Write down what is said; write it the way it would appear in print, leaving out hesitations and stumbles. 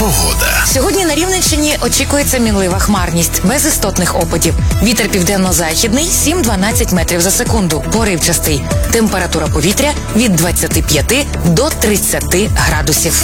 Погода. Сьогодні на Рівненщині очікується мінлива хмарність, без істотних опадів. Вітер південно-західний 7-12 метрів за секунду, поривчастий. Температура повітря від 25 до 30 градусів.